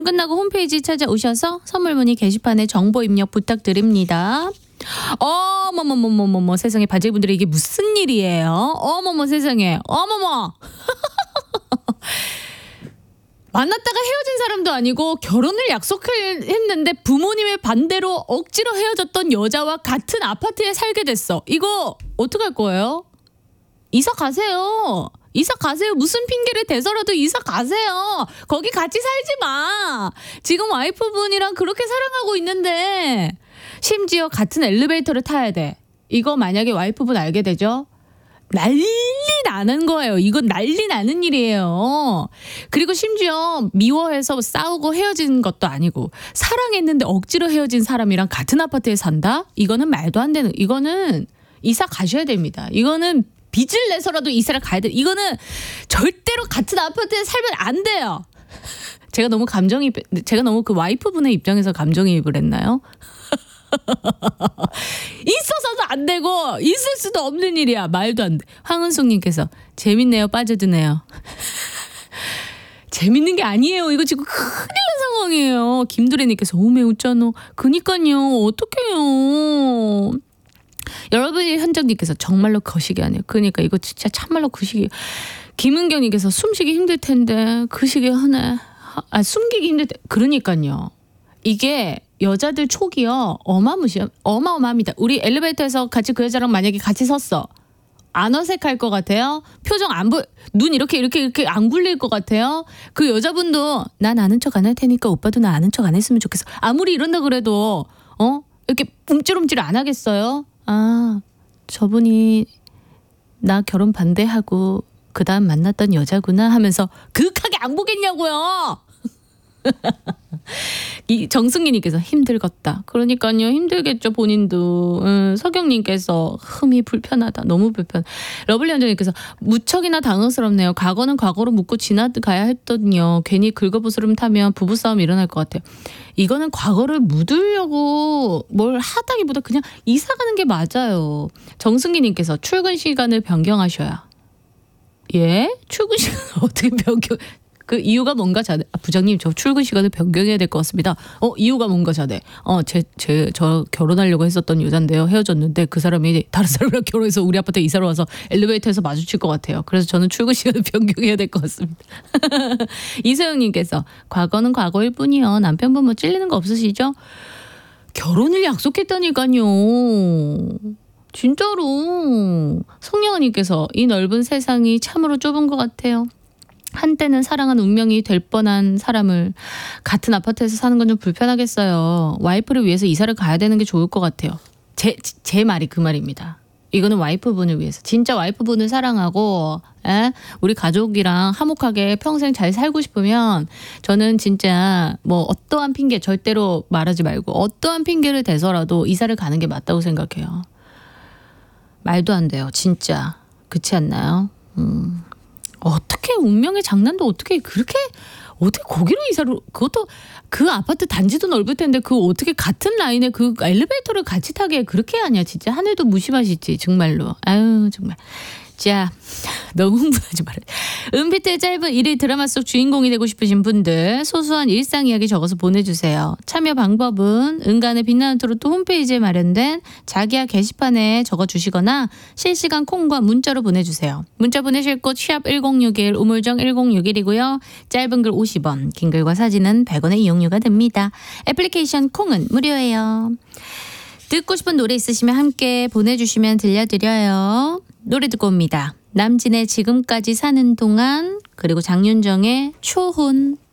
끝나고 홈페이지 찾아오셔서 선물 문의 게시판에 정보 입력 부탁드립니다. 어머머머머머머 세상에 바제분들이 이게 무슨 일이에요? 어머머 세상에 어머머 만났다가 헤어진 사람도 아니고 결혼을 약속했는데 부모님의 반대로 억지로 헤어졌던 여자와 같은 아파트에 살게 됐어. 이거 어떡할 거예요? 이사 가세요. 이사 가세요. 무슨 핑계를 대서라도 이사 가세요. 거기 같이 살지 마. 지금 와이프분이랑 그렇게 사랑하고 있는데 심지어 같은 엘리베이터를 타야 돼. 이거 만약에 와이프분 알게 되죠? 난리 나는 거예요. 이건 난리 나는 일이에요. 그리고 심지어 미워해서 싸우고 헤어진 것도 아니고 사랑했는데 억지로 헤어진 사람이랑 같은 아파트에 산다? 이거는 말도 안 되는, 이거는 이사 가셔야 됩니다. 이거는 빚을 내서라도 이사를 가야 돼. 이거는 절대로 같은 아파트에 살면 안 돼요. 제가 너무 그 와이프분의 입장에서 감정이입을 했나요? 있어서도 안 되고 있을 수도 없는 일이야. 말도 안 돼. 황은숙님께서 재밌네요. 빠져드네요. 재밌는 게 아니에요. 이거 지금 큰일 난 상황이에요. 김두래님께서 오메 웃잖아. 그니까요. 어떡해요. 여러분이 현정님께서 정말로 거시기 아니에요. 그러니까 이거 진짜 참말로 거시기. 김은경님께서 숨쉬기 힘들 텐데 거시기 하네. 숨기기 힘들 때. 그러니까요. 이게 여자들 촉이요 어마어마합니다. 우리 엘리베이터에서 같이 그 여자랑 만약에 같이 섰어. 안 어색할 것 같아요? 표정 눈 이렇게 안 굴릴 것 같아요? 그 여자분도 난 아는 척 안 할 테니까 오빠도 나 아는 척 안 했으면 좋겠어. 아무리 이런다 그래도 이렇게 움찔움찔 안 하겠어요? 아, 저분이 나 결혼 반대하고 그 다음 만났던 여자구나 하면서 그윽하게 안 보겠냐고요. 이 정승기님께서 힘들겠다. 그러니까요. 힘들겠죠. 본인도. 서경님께서 흠이 불편하다. 너무 불편. 러블리언저님께서 무척이나 당황스럽네요. 과거는 과거로 묻고 지나가야 했더니요. 괜히 긁어부스럼 타면 부부싸움 일어날 것 같아요. 이거는 과거를 묻으려고 뭘 하다기보다 그냥 이사 가는 게 맞아요. 정승기님께서 출근 시간을 변경하셔야. 예? 출근 시간을 어떻게 변경... 그 이유가 뭔가 자네. 부장님 저 출근 시간을 변경해야 될 것 같습니다. 이유가 뭔가 자네. 저 결혼하려고 했었던 여잔데요. 헤어졌는데 그 사람이 다른 사람이랑 결혼해서 우리 아파트에 이사를 와서 엘리베이터에서 마주칠 것 같아요. 그래서 저는 출근 시간을 변경해야 될 것 같습니다. 이소영님께서 과거는 과거일 뿐이요. 남편분 뭐 찔리는 거 없으시죠? 결혼을 약속했다니까요. 진짜로. 송영아님께서 이 넓은 세상이 참으로 좁은 것 같아요. 한때는 사랑한 운명이 될 뻔한 사람을 같은 아파트에서 사는 건 좀 불편하겠어요. 와이프를 위해서 이사를 가야 되는 게 좋을 것 같아요. 제 말이 그 말입니다. 이거는 와이프분을 위해서. 진짜 와이프분을 사랑하고 우리 가족이랑 화목하게 평생 잘 살고 싶으면 저는 진짜 뭐 어떠한 핑계 절대로 말하지 말고 어떠한 핑계를 대서라도 이사를 가는 게 맞다고 생각해요. 말도 안 돼요. 진짜. 그렇지 않나요? 어떻게 운명의 장난도 어떻게 거기로 이사를, 그것도 그 아파트 단지도 넓을 텐데 그 어떻게 같은 라인에 그 엘리베이터를 같이 타게 그렇게 하냐. 진짜 하늘도 무심하시지 정말로. 아유 정말. 자, 너무 흥분하지 말아요. 은빛의 짧은 일일 드라마 속 주인공이 되고 싶으신 분들 소소한 일상 이야기 적어서 보내주세요. 참여 방법은 은간의 빛나는 트로트 홈페이지에 마련된 자기야 게시판에 적어주시거나 실시간 콩과 문자로 보내주세요. 문자 보내실 곳 샵1061 우물정 1061이고요. 짧은 글 50원, 긴 글과 사진은 100원의 이용료가 됩니다. 애플리케이션 콩은 무료예요. 듣고 싶은 노래 있으시면 함께 보내주시면 들려드려요. 노래 듣고 옵니다. 남진의 지금까지 사는 동안, 그리고 장윤정의 초혼.